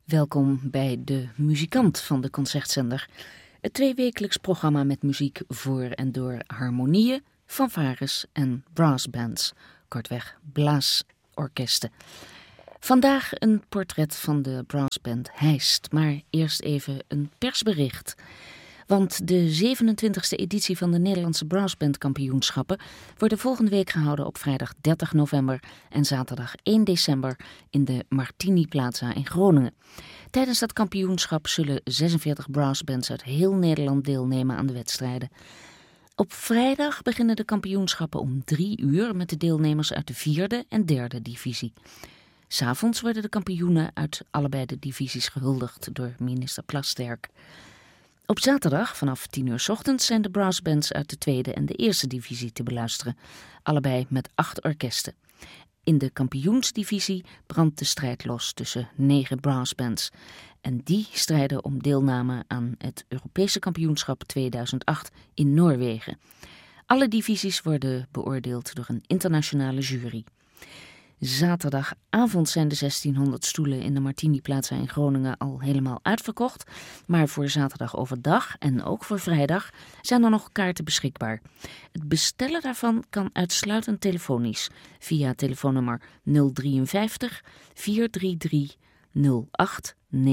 Welkom bij De Muzikant van de Concertzender. Het tweewekelijks programma met muziek voor en door harmonieën, fanfares en brassbands. Kortweg blaasorkesten. Vandaag een portret van de brassband Heist, maar eerst even een persbericht. Want de 27e editie van de Nederlandse Brassbandkampioenschappen worden volgende week gehouden op vrijdag 30 november en zaterdag 1 december in de Martini Plaza in Groningen. Tijdens dat kampioenschap zullen 46 brassbands uit heel Nederland deelnemen aan de wedstrijden. Op vrijdag beginnen de kampioenschappen om 3 uur met de deelnemers uit de 4e en 3e divisie. 'S Avonds worden de kampioenen uit allebei de divisies gehuldigd door minister Plasterk. Op zaterdag vanaf 10 uur 's ochtends zijn de brassbands uit de 2e en de 1e divisie te beluisteren, allebei met 8 orkesten. In de kampioensdivisie brandt de strijd los tussen 9 brassbands. En die strijden om deelname aan het Europese kampioenschap 2008 in Noorwegen. Alle divisies worden beoordeeld door een internationale jury. Zaterdagavond zijn de 1600 stoelen in de Martini Plaza in Groningen al helemaal uitverkocht. Maar voor zaterdag overdag en ook voor vrijdag zijn er nog kaarten beschikbaar. Het bestellen daarvan kan uitsluitend telefonisch via telefoonnummer 053 433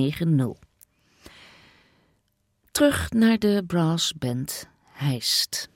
0890. Terug naar de brassband Heist.